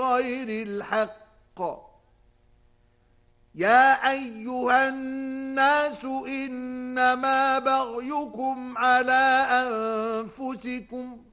بغير الحق. يا أيها الناس إنما بغيكم على أنفسكم